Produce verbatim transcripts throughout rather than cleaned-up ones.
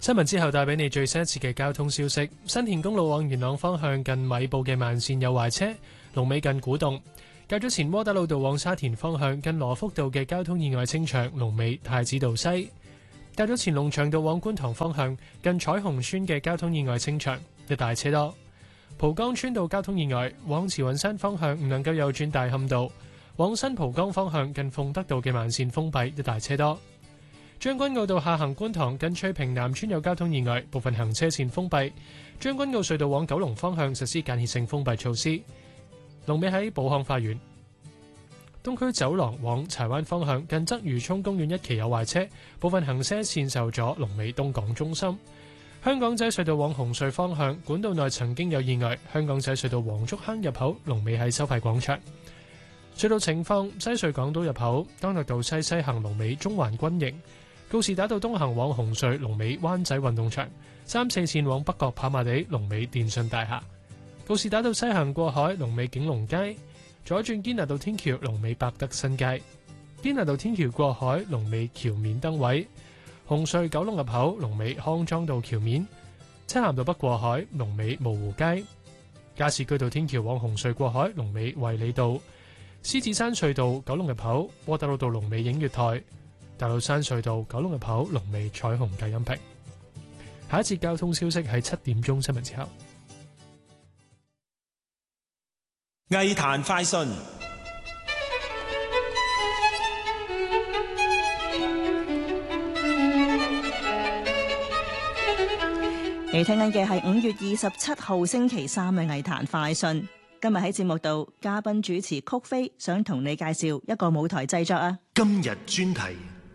新聞之後帶俾你最新一次嘅交通消息。新田公路往元朗方向近米埔嘅慢線有壞車，龍尾近古洞。較早前窩打老道往沙田方向近羅福道嘅交通意外清場，龍尾太子道西。較早前龍翔道往觀塘方向近彩虹村嘅交通意外清場，一大車多。蒲崗村道交通意外，往慈雲山方向唔能夠右轉大磡道，往新蒲崗方向近鳳德道嘅慢線封閉，一大車多。將軍澳道下行觀塘近翠屏南村有交通意外，部分行車線封閉。將軍澳隧道往九龍方向實施間歇性封閉措施。龍尾喺寶康花園。東區走廊往柴灣方向近鰂魚涌公園一期有壞車，部分行車線受阻，龍尾東港中心。香港仔隧道往紅隧方向管道內曾經有意外，香港仔隧道黃竹坑入口龍尾喺收費廣場。隧道情況：西隧港島入口干諾道西西行龍尾中環軍營。告士打道東行往紅隧龍尾灣仔運動場，三四線往北角跑馬地龍尾電信大廈。告士打道西行過海龍尾景隆街，左轉堅拿道天橋龍尾百德新街。堅拿道天橋過海龍尾橋面燈位。紅隧九龍入口龍尾康莊道橋面，漆咸道北過海龍尾蕪湖街。加士居道天橋往紅隧過海龍尾衛理道。獅子山隧道九龍入口窩打老道龍尾映月台。大老山隧道九龍入口龍尾彩虹隔音屏。下一節交通消息係七點鐘新聞之後。 藝壇快訊， 你聽緊嘅係五月二十七號星期三嘅藝壇快訊。今日喺節目度，嘉賓主持曲飛想同你介紹一個舞台製作啊。 今日專題。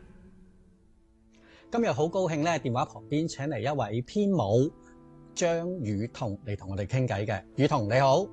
今日好高興咧，電話旁邊請嚟一位編舞張雨彤嚟同我哋傾偈嘅。雨彤你好。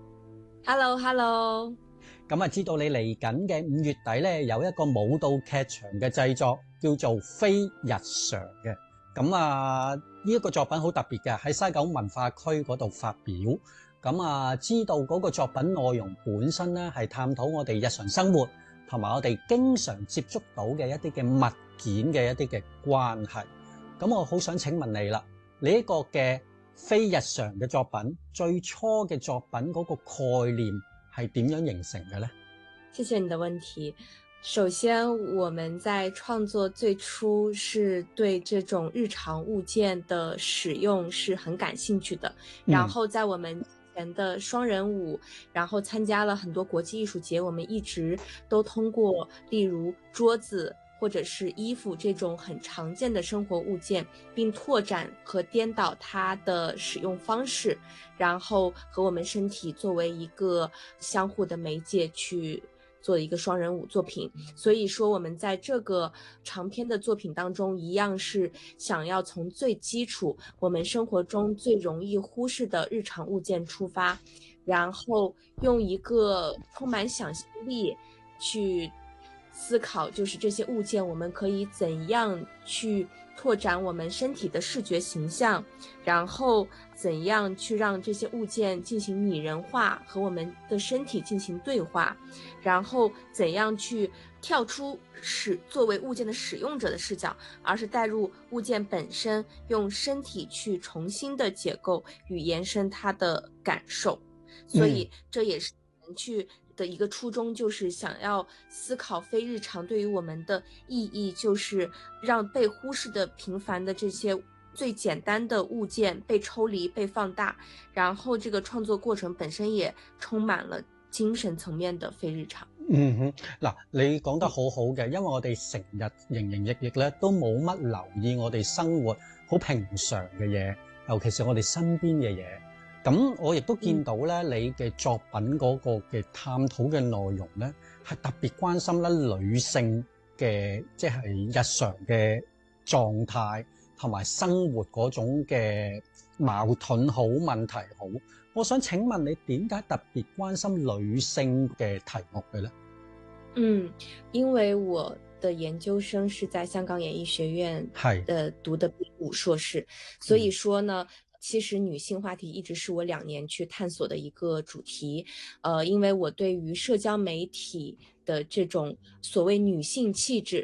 Hello Hello。 咁啊，知道你嚟緊嘅五月底咧有一個舞蹈劇場嘅製作叫做《非日常》嘅。咁啊，呢一個作品好特別嘅，喺西九文化區嗰度發表。咁啊，知道嗰個作品內容本身咧係探討我哋日常生活同埋我哋經常接觸到嘅一啲嘅物件嘅一啲嘅關係。咁我好想請問你啦，你呢個嘅非日常嘅作品，最初嘅作品嗰個概念係點樣形成嘅呢？ 謝謝你的問題。首先，我們在創作最初是對這種日常物件的使用是很感興趣的， 嗯、 然後在我們前的雙人舞，然後參加了很多國際藝術節，我們一直都通過例如桌子或者是衣服這種很常見的生活物件，並拓展和顛倒它的使用方式，然後和我們身體作為一個相互的媒介去做一個雙人舞作品。所以說我們在這個長篇的作品當中，一樣是想要從最基礎我們生活中最容易忽視的日常物件出發，然後用一個充滿想象力去思考，就是這些物件我們可以怎樣去拓展我們身體的視覺形象，然後怎樣去讓這些物件進行擬人化，和我們的身體進行對話，然後怎樣去跳出使作為物件的使用者的視角，而是帶入物件本身，用身體去重新的解構與延伸它的感受。所以這也是我們去的一個初衷，就是想要思考非日常對於我們的意義，就是讓被忽視的平凡的這些最簡單的物件被抽離、被放大，然後這個創作過程本身也充滿了精神層面的非日常。 嗯哼，嗱，你講得好好嘅，因為我哋成日營營役役咧，都冇乜留意我哋生活好平常嘅嘢，尤其是我哋身邊嘅嘢。咁我亦都見到咧，你嘅作品嗰個嘅探討嘅內容咧，係特別關心咧女性嘅即係日常嘅狀態同埋生活嗰種嘅矛盾好問題好。我想請問你點解特別關心女性嘅題目嘅咧？ 嗯，因為我的研究生是在香港演藝學院的讀的比武碩士，所以說呢。嗯其實女性話題一直是我兩年去探索的一個主題，呃，因為我對於社交媒體的這種所謂女性氣質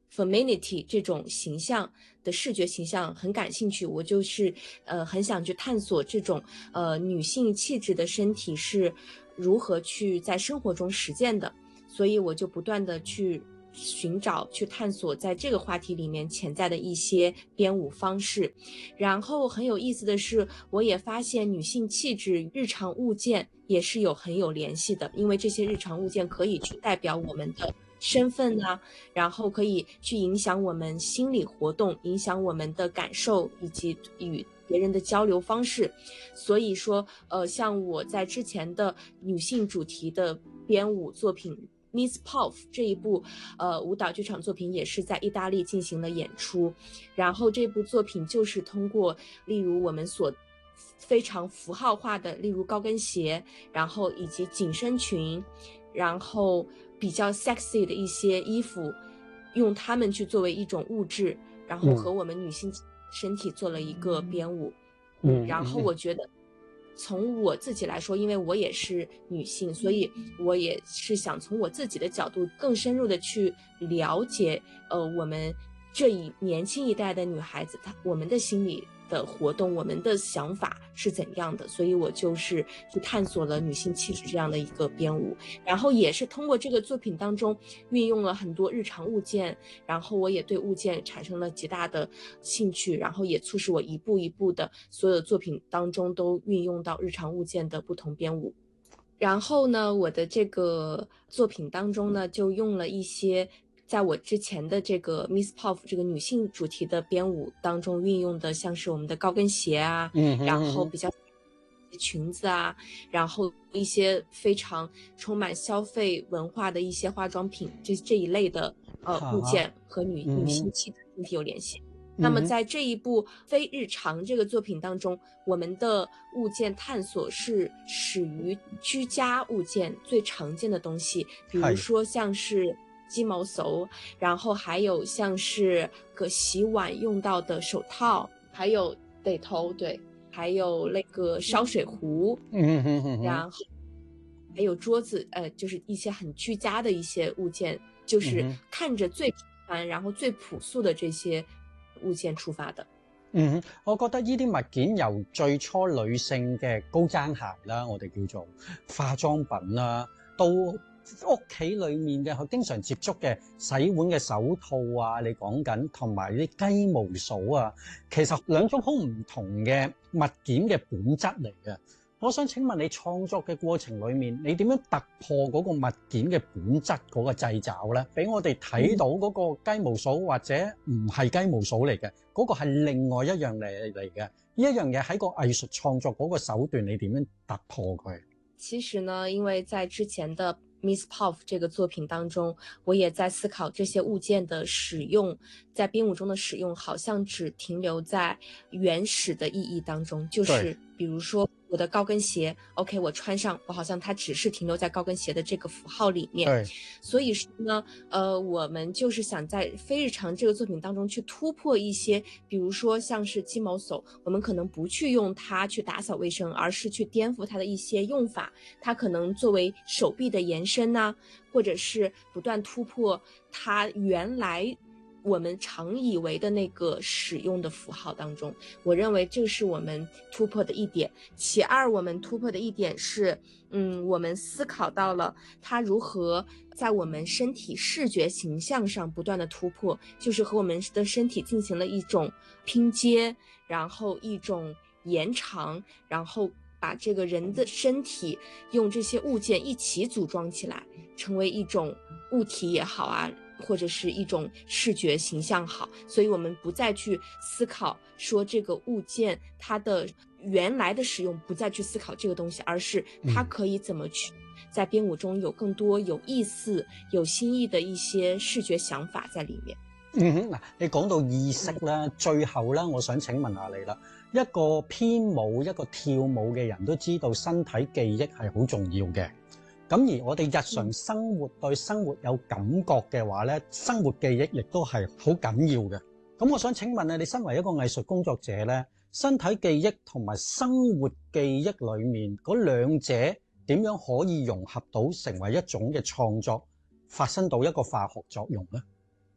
femininity 这种形象的视觉形象很感兴趣，我就是呃很想去探索这种呃女性气质的身体是如何去在生活中实践的，所以我就不断的去寻找去探索在这个话题里面潜在的一些编舞方式。然后很有意思的是，我也发现女性气质日常物件也是有很有联系的，因为这些日常物件可以去代表我们的身份啊，然后可以去影响我们心理活动，影响我们的感受以及与别人的交流方式。所以说呃，像我在之前的女性主题的编舞作品Miss Puff 这一部呃舞蹈剧场作品也是在意大利进行了演出，然后这部作品就是通过例如我们所非常符号化的，例如高跟鞋，然后以及紧身裙，然后比较 sexy 的一些衣服，用它们去作为一种物质，然后和我们女性身体做了一个编舞。嗯，然后我觉得从我自己来说，因为我也是女性，所以我也是想从我自己的角度更深入的去了解呃我们这一年轻一代的女孩子她我们的心理的活动，我们的想法是怎样的，所以我就是去探索了女性气质这样的一个编舞，然后也是通过这个作品当中运用了很多日常物件，然后我也对物件产生了极大的兴趣，然后也促使我一步一步的所有的作品当中都运用到日常物件的不同编舞。然后呢，我的这个作品当中呢，就用了一些在我之前的这个 Miss Puff 这个女性主题的编舞当中运用的，像是我们的高跟鞋啊， 嗯哼然后比较裙子啊，然后一些非常充满消费文化的一些化妆品，这这一类的呃物件和女嗯女性气质身体有联系。那么在这一部非日常这个作品当中，我们的物件探索是始于居家物件最常见的东西，比如说像是鸡毛帚，然后还有像是个洗碗用到的手套，还有得头，对，还有那个烧水壶， 嗯哼哼哼， 然后还有桌子，呃，就是一些很居家的一些物件，就是看着最平凡，然後最朴素的這些物件出發的。 嗯，我覺得呢啲物件由最初女性嘅高踭鞋啦，我哋叫做化妝品啦，到屋企裏面嘅佢經常接觸嘅洗碗嘅手套啊，你講緊同埋啲雞毛掃啊，其實兩種好唔同嘅物件嘅本質嚟嘅。我想請問你創作嘅過程裏面，你點樣突破嗰個物件嘅本質嗰個掣肘咧？俾我哋睇到嗰個雞毛掃或者唔係雞毛掃嚟嘅，嗰、嗰個係另外一樣嚟嚟嘅。呢一樣嘢喺個藝術創作嗰個手段，你點樣突破佢？ 其實呢，因為在之前的Miss Puff 這個作品當中，我也在思考這些物件的使用，在編舞中的使用，好像只停留在原始的意義當中，就是比如說我的高跟鞋 ，OK， 我穿上，我好像它只是停留在高跟鞋的這個符號裡面。 對， 所以說呢，呃，我們就是想在非日常這個作品當中去突破一些，比如說像是雞毛掃，我們可能不去用它去打掃衛生，而是去顛覆它的一些用法，它可能作為手臂的延伸啊，或者是不斷突破它原來我們常以為的那個使用的符號當中，我認為這是我們突破的一點。其二，我們突破的一點是，嗯，我們思考到了它如何在我們身體視覺形象上不斷的突破，就是和我們的身體進行了一種拼接，然後一種延長，然後把這個人的身體用這些物件一起組裝起來，成為一種物體也好啊，或者是一種視覺形象好，所以我們不再去思考說這個物件它的原來的使用，不再去思考這個東西，而是它可以怎麼去在編舞中有更多有意思、有新意的一些視覺想法在裡面。 嗯哼，嗱，你講到意識啦，嗯、最後啦，我想請問下你啦，一個編舞、一個跳舞嘅人都知道身體記憶係好重要嘅。咁而我哋日常生活對生活有感覺嘅話咧，生活記憶亦都係好緊要嘅。咁我想請問啊，你身為一個藝術工作者咧，身體記憶同埋生活記憶裡面嗰兩者點樣可以融合到成為一種嘅創作，發生到一個化學作用咧？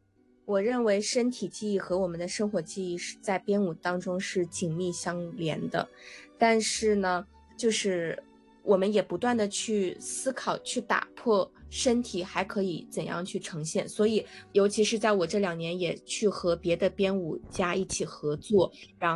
我认为身体记忆和我们的生活记忆是在编舞当中是紧密相连的，但是呢，就是我们也不断的去思考，去打破身体还可以怎样去呈现。所以，尤其是在我这两年也去和别的编舞家一起合作，然